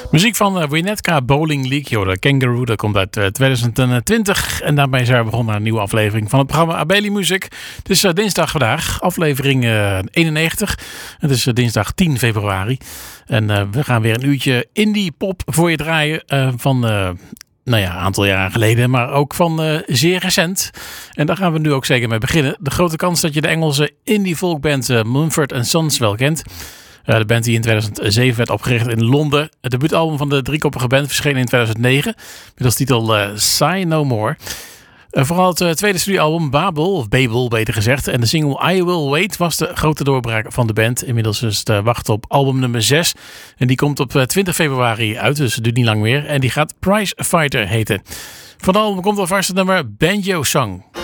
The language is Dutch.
Muziek van Winnetka Bowling League, de Kangaroo, dat komt uit 2020. En daarmee zijn we begonnen aan een nieuwe aflevering van het programma Abeli Music. Het is dinsdag vandaag, aflevering 91. Het is dinsdag 10 februari. En we gaan weer een uurtje indie pop voor je draaien van... een aantal jaren geleden, maar ook van zeer recent. En daar gaan we nu ook zeker mee beginnen. De grote kans dat je de Engelse indie folkband Mumford & Sons wel kent. De band die in 2007 werd opgericht in Londen. Het debuutalbum van de driekoppige band verscheen in 2009. Met als titel Sigh No More. Vooral het tweede studioalbum Babel, of Babel beter gezegd. En de single I Will Wait was de grote doorbraak van de band. Inmiddels is het wachten op album nummer 6. En die komt op 20 februari uit, dus het duurt niet lang meer. En die gaat Prize Fighter heten. Van het album komt alvast het nummer Banjo Song.